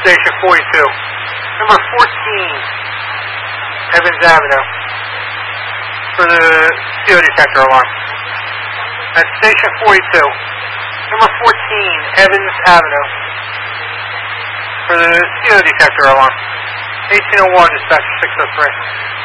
Station 42. Number 14, Evans Avenue, for the CO detector alarm. That's Station 42. Number 14, Evans Avenue, for the CO detector alarm. 1801, dispatch 603.